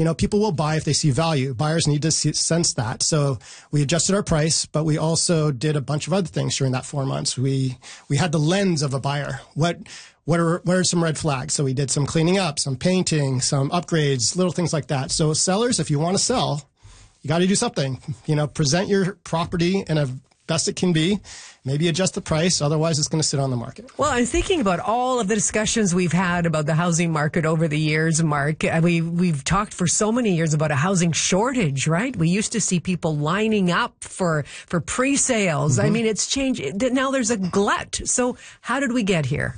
people will buy if they see value. Buyers need to sense that. So we adjusted our price, but we also did a bunch of other things during that 4 months. We had the lens of a buyer. What are some red flags? So we did some cleaning up, some painting, some upgrades, little things like that. So sellers, if you want to sell, you got to do something. Present your property in a best it can be. Maybe adjust the price. Otherwise, it's going to sit on the market. Well, I'm thinking about all of the discussions we've had about the housing market over the years, Mark. We've talked for so many years about a housing shortage, right? We used to see people lining up for pre-sales. Mm-hmm. I mean, it's changed. Now there's a glut. So how did we get here?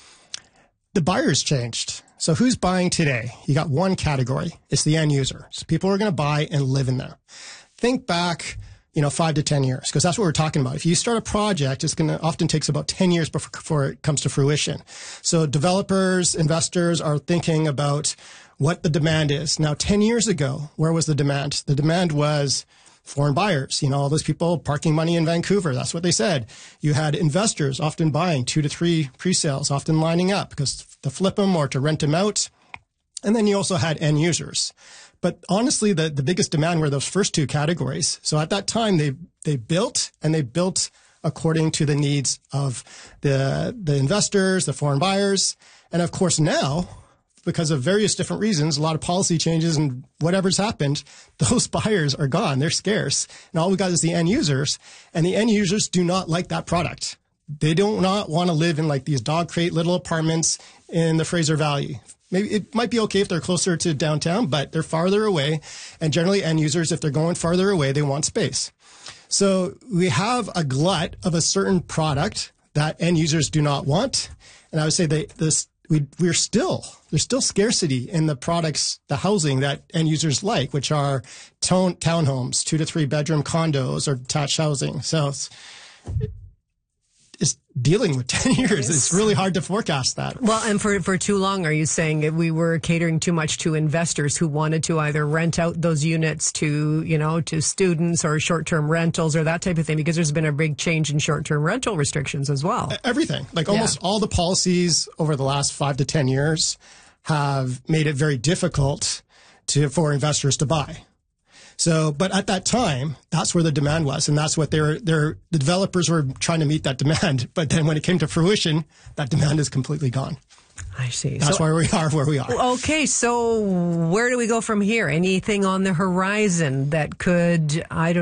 The buyers changed. So who's buying today? You got one category. It's the end user. So people are going to buy and live in there. Think back 5 to 10 years, because that's what we're talking about. If you start a project, it's going to often takes about 10 years before it comes to fruition. So developers, investors are thinking about what the demand is. Now, 10 years ago, where was the demand? The demand was foreign buyers, all those people parking money in Vancouver. That's what they said. You had investors often buying 2 to 3 pre-sales, often lining up because to flip them or to rent them out. And then you also had end users. But honestly, the biggest demand were those first two categories. So at that time, they built according to the needs of the investors, the foreign buyers. And of course now, because of various different reasons, a lot of policy changes and whatever's happened, those buyers are gone. They're scarce. And all we got is the end users. And the end users do not like that product. They do not want to live in like these dog crate little apartments in the Fraser Valley. Maybe it might be okay if they're closer to downtown, but they're farther away. And generally end users, if they're going farther away, they want space. So we have a glut of a certain product that end users do not want. And I would say there's still scarcity in the products, the housing that end users like, which are townhomes, 2 to 3 bedroom condos or detached housing. So it's dealing with 10 years. It's really hard to forecast that. Well, and for too long, are you saying that we were catering too much to investors who wanted to either rent out those units to students or short-term rentals or that type of thing? Because there's been a big change in short-term rental restrictions as well. Everything. Almost all the policies over the last 5 to 10 years have made it very difficult for investors to buy. So, but at that time, that's where the demand was, and that's what the developers were trying to meet that demand. But then when it came to fruition, that demand is completely gone. I see. That's why we are where we are. Okay, so where do we go from here? Anything on the horizon that could,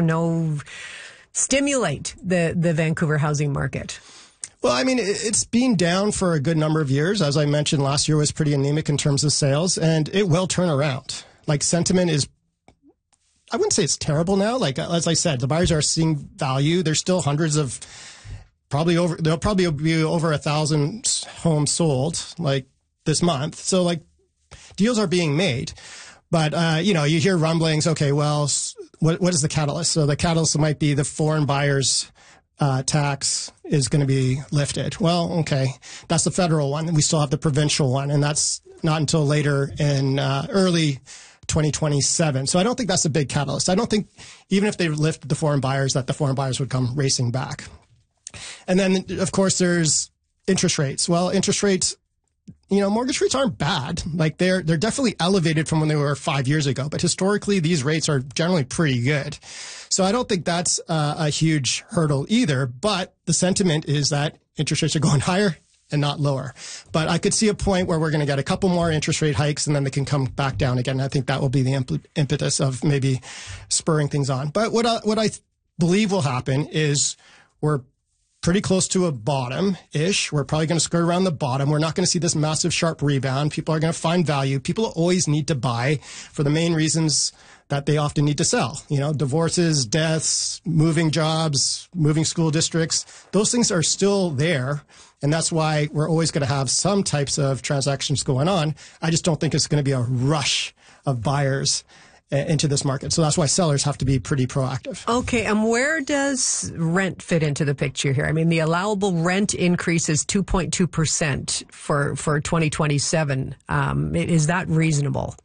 stimulate the Vancouver housing market? Well, I mean, it's been down for a good number of years. As I mentioned, last year was pretty anemic in terms of sales, and it will turn around. Sentiment is, I wouldn't say it's terrible now. As I said, the buyers are seeing value. There's still hundreds of there'll probably be over 1,000 homes sold this month. So deals are being made, but you hear rumblings. Okay, well, what is the catalyst? So the catalyst might be the foreign buyers tax is going to be lifted. Well, okay, that's the federal one. We still have the provincial one, and that's not until later in early 2027. So I don't think that's a big catalyst. I don't think even if they lift the foreign buyers, that the foreign buyers would come racing back. And then, of course, there's interest rates. Well, interest rates, mortgage rates aren't bad. They're definitely elevated from when they were 5 years ago. But historically, these rates are generally pretty good. So I don't think that's a huge hurdle either. But the sentiment is that interest rates are going higher and not lower. But I could see a point where we're going to get a couple more interest rate hikes and then they can come back down again. I think that will be the impetus of maybe spurring things on. But what I believe will happen is we're pretty close to a bottom-ish. We're probably going to skirt around the bottom. We're not going to see this massive sharp rebound. People are going to find value. People always need to buy for the main reasons that they often need to sell. Divorces, deaths, moving jobs, moving school districts. Those things are still there. And that's why we're always going to have some types of transactions going on. I just don't think it's going to be a rush of buyers into this market. So that's why sellers have to be pretty proactive. Okay, and where does rent fit into the picture here? I mean, the allowable rent increase is 2.2% for 2027. Is that reasonable?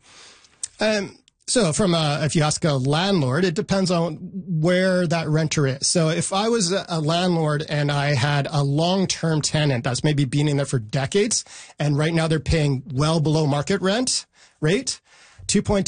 So if you ask a landlord, it depends on where that renter is. So if I was a landlord and I had a long-term tenant that's maybe been in there for decades, and right now they're paying well below market rate, 2.2